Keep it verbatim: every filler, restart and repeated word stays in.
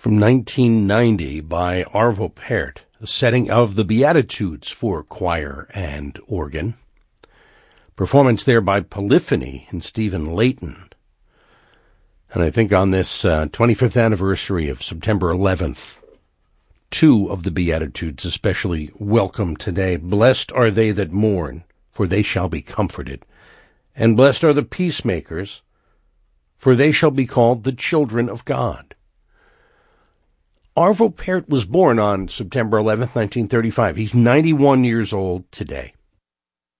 from nineteen ninety by Arvo Pärt, the setting of the Beatitudes for choir and organ. Performance there by Polyphony and Stephen Layton. And I think on this uh, twenty-fifth anniversary of September eleventh, two of the Beatitudes especially welcome today. Blessed are they that mourn, for they shall be comforted. And blessed are the peacemakers, for they shall be called the children of God. Arvo Pärt was born on September eleventh, nineteen thirty-five. He's ninety-one years old today.